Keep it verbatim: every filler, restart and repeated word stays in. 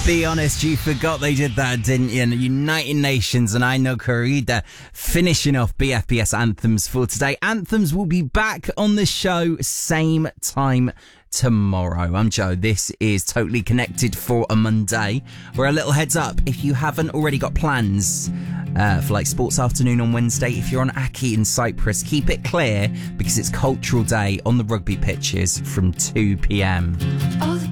Be honest, you forgot they did that, didn't you? United Nations and I Know Corrida finishing off B F B S Anthems for today. Anthems will be back on the show same time tomorrow. I'm Joe. This is Totally Connected for a Monday. We're a little heads up. If you haven't already got plans uh, for like sports afternoon on Wednesday, if you're on Aki in Cyprus, keep it clear because it's Cultural Day on the rugby pitches from two p.m. All the